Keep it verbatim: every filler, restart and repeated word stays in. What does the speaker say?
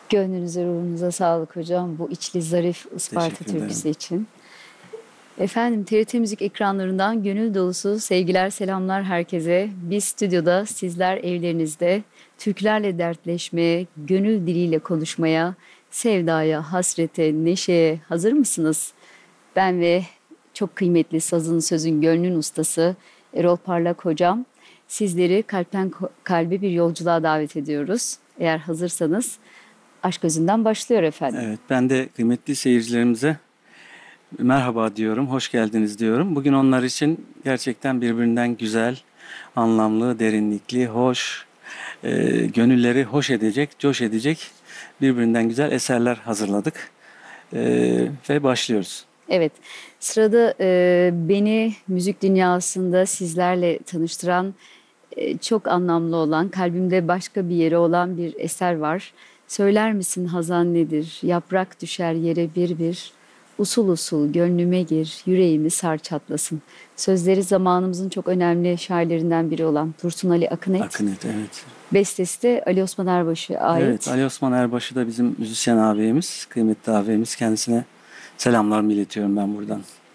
Gönlünüze, ruhunuza sağlık hocam. Bu içli zarif Isparta Teşekkür ederim. türküsü için. Efendim T R T Müzik ekranlarından gönül dolusu sevgiler, selamlar herkese. Biz stüdyoda, sizler evlerinizde türkülerle dertleşmeye, gönül diliyle konuşmaya, sevdaya, hasrete, neşeye hazır mısınız? Ben ve çok kıymetli sazın sözün gönlün ustası Erol Parlak hocam sizleri kalpten ko- kalbe bir yolculuğa davet ediyoruz. Eğer hazırsanız Aşk Özünden başlıyor efendim. Evet, ben de kıymetli seyircilerimize merhaba diyorum, hoş geldiniz diyorum. Bugün onlar için gerçekten birbirinden güzel, anlamlı, derinlikli, hoş, e, gönülleri hoş edecek, coş edecek birbirinden güzel eserler hazırladık. E, ve başlıyoruz. Evet, sırada e, beni müzik dünyasında sizlerle tanıştıran e, çok anlamlı olan, kalbimde başka bir yeri olan bir eser var. Söyler misin hazan nedir? Yaprak düşer yere bir bir. Usul usul gönlüme gir, yüreğimi sar çatlasın. Sözleri zamanımızın çok önemli şairlerinden biri olan Dursun Ali Akınet. Akınet, evet. Bestesi de Ali Osman Erbaş'a Evet, ait. Ali Osman Erbaşı da bizim müzisyen ağabeyimiz, kıymetli ağabeyimiz. Kendisine selamlarımı iletiyorum ben buradan.